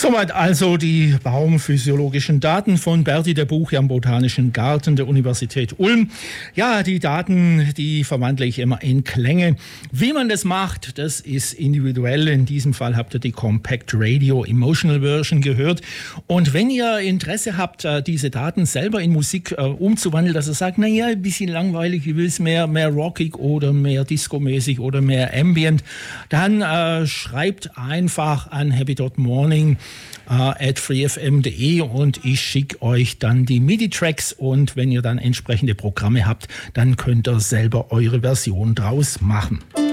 Soweit also die baumphysiologischen Daten von Berti der Buche am Botanischen Garten der Universität Ulm. Ja, die Daten, die verwandle ich immer in Klänge. Wie man das macht, das ist individuell. In diesem Fall habt ihr die Compact Radio Emotional Version gehört. Und wenn ihr Interesse habt, diese Daten selber in Musik umzuwandeln, dass ihr sagt, naja, ein bisschen langweilig, ich will es mehr rockig oder mehr discomäßig oder mehr ambient, dann schreibt einfach an happy.morning at freefm.de und ich schicke euch dann die MIDI-Tracks und wenn ihr dann entsprechende Programme habt, dann könnt ihr selber eure Version draus machen.